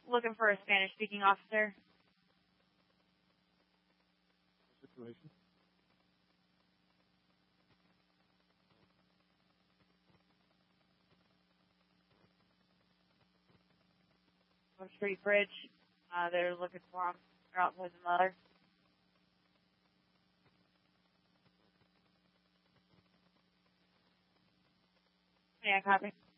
looking for a Spanish-speaking officer. Situation. Street Bridge. They're looking for him. They're out with his mother. Yeah, copy.